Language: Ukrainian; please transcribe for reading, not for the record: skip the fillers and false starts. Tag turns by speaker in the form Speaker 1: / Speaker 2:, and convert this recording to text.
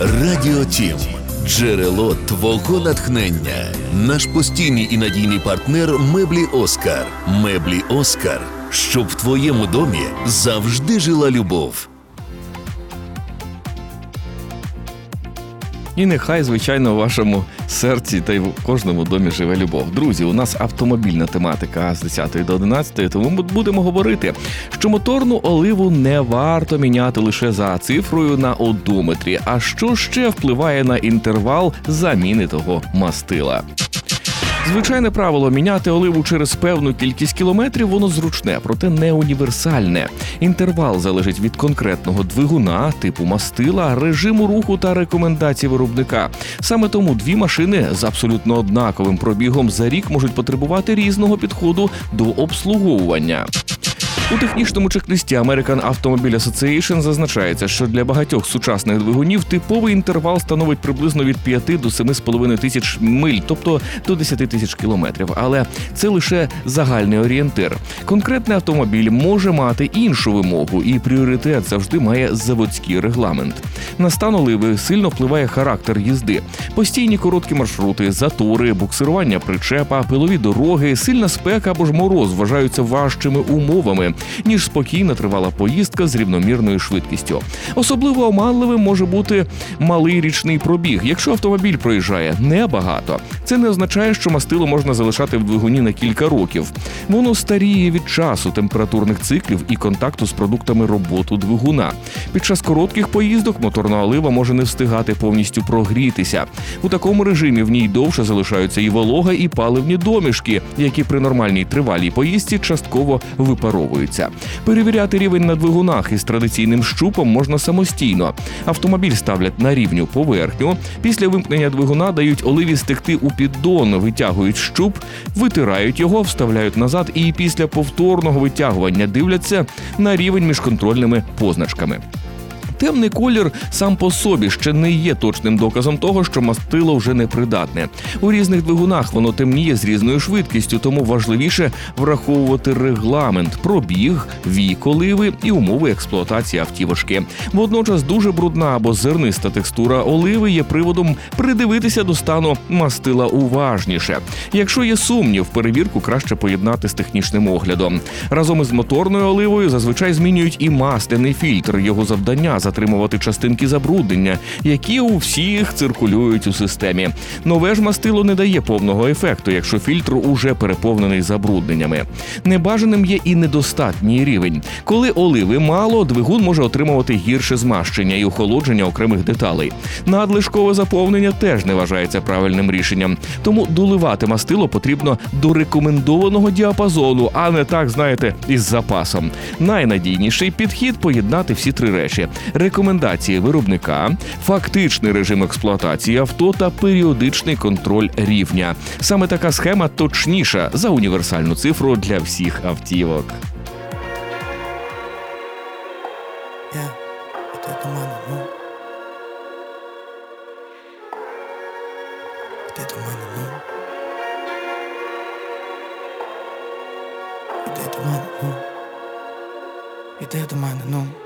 Speaker 1: Радіо Тім. Джерело твого натхнення. Наш постійний і надійний партнер «Меблі Оскар». «Меблі Оскар». Щоб в твоєму домі завжди жила любов.
Speaker 2: І нехай, звичайно, у вашому серці та й в кожному домі живе любов. Друзі, у нас автомобільна тематика з 10 до 11, тому ми будемо говорити, що моторну оливу не варто міняти лише за цифрою на одометрі. А що ще впливає на інтервал заміни того мастила? Звичайне правило – міняти оливу через певну кількість кілометрів, воно зручне, проте не універсальне. Інтервал залежить від конкретного двигуна, типу мастила, режиму руху та рекомендацій виробника. Саме тому дві машини з абсолютно однаковим пробігом за рік можуть потребувати різного підходу до обслуговування. У технічному чек-листі American Automobile Association зазначається, що для багатьох сучасних двигунів типовий інтервал становить приблизно від 5 до 7,5 тисяч миль, тобто до 10 тисяч кілометрів. Але це лише загальний орієнтир. Конкретний автомобіль може мати іншу вимогу, і пріоритет завжди має заводський регламент. На стан оливи сильно впливає характер їзди. Постійні короткі маршрути, затори, буксирування причепа, пилові дороги, сильна спека або ж мороз вважаються важчими умовами, ніж спокійна тривала поїздка з рівномірною швидкістю. Особливо оманливим може бути малий річний пробіг, якщо автомобіль проїжджає небагато. Це не означає, що мастило можна залишати в двигуні на кілька років. Воно старіє від часу, температурних циклів і контакту з продуктами роботи двигуна. Під час коротких поїздок моторна олива може не встигати повністю прогрітися. У такому режимі в ній довше залишаються і волога, і паливні домішки, які при нормальній тривалій поїздці частково випаровуються. Перевіряти рівень на двигунах із традиційним щупом можна самостійно. Автомобіль ставлять на рівню поверхню, після вимкнення двигуна дають оливі стекти у піддон, витягують щуп, витирають його, вставляють назад і після повторного витягування дивляться на рівень між контрольними позначками. Темний колір сам по собі ще не є точним доказом того, що мастило вже непридатне. У різних двигунах воно темніє з різною швидкістю, тому важливіше враховувати регламент, пробіг, вік оливи і умови експлуатації автівочки. Водночас дуже брудна або зерниста текстура оливи є приводом придивитися до стану мастила уважніше. Якщо є сумнів, перевірку краще поєднати з технічним оглядом. Разом із моторною оливою зазвичай змінюють і масляний фільтр. Його завдання – затримувати частинки забруднення, які у всіх циркулюють у системі. Нове ж мастило не дає повного ефекту, якщо фільтр уже переповнений забрудненнями. Небажаним є і недостатній рівень. Коли оливи мало, двигун може отримувати гірше змащення і охолодження окремих деталей. Надлишкове заповнення теж не вважається правильним рішенням. Тому доливати мастило потрібно до рекомендованого діапазону, а не так, знаєте, із запасом. Найнадійніший підхід – поєднати всі три речі – рекомендації виробника, фактичний режим експлуатації авто та періодичний контроль рівня. Саме така схема точніша за універсальну цифру для всіх автівок.
Speaker 3: Іди до мене, ну.